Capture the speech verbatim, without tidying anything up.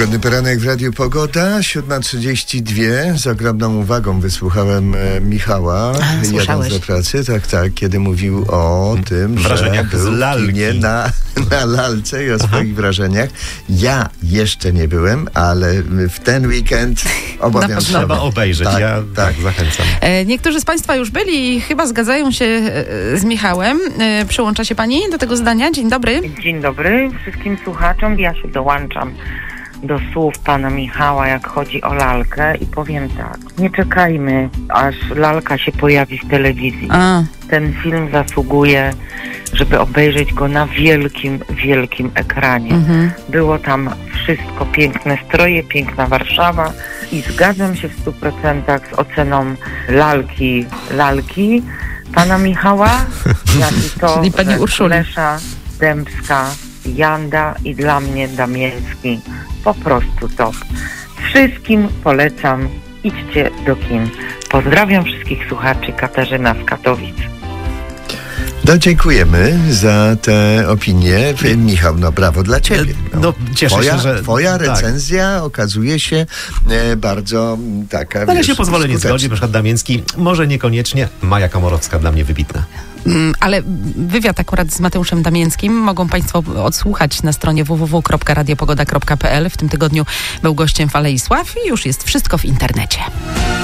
Pogodny poranek w Radiu Pogoda, siódma trzydzieści dwa. Z ogromną uwagą wysłuchałem e, Michała, A, jadąc do pracy, tak, tak, kiedy mówił o tym, wrażeniach że był z lalki. nie na, na lalce i o swoich Aha. wrażeniach. Ja jeszcze nie byłem, ale w ten weekend obowiązkowo. Trzeba obejrzeć, tak, ja tak, zachęcam. E, niektórzy z Państwa już byli i chyba zgadzają się e, z Michałem. E, przyłącza się Pani do tego zdania? Dzień dobry. Dzień dobry wszystkim słuchaczom. Ja się dołączam do słów pana Michała, jak chodzi o lalkę i powiem tak, nie czekajmy, aż lalka się pojawi w telewizji. A. Ten film zasługuje, żeby obejrzeć go na wielkim, wielkim ekranie. Mhm. Było tam wszystko, piękne stroje, piękna Warszawa i zgadzam się w stu procentach z oceną lalki, lalki pana Michała, jak i to, czyli pani Urszuli. Lesza, Dębska, Janda i dla mnie Damiński. Po prostu top. Wszystkim polecam. Idźcie do kin. Pozdrawiam wszystkich słuchaczy. Katarzyna z Katowic. No, dziękujemy za te opinie. Michał, no brawo dla ciebie. No, no cieszę twoja, się, że... Twoja tak. recenzja okazuje się e, bardzo taka... Ale wiesz, się pozwolę nie skuteczna. zgodzić. Na przykład Damiński, może niekoniecznie. Maja Komorowska dla mnie wybitna. Mm, ale wywiad akurat z Mateuszem Damińskim mogą Państwo odsłuchać na stronie w w w kropka radiopogoda kropka p l. W tym tygodniu był gościem Falejsław i już jest wszystko w internecie.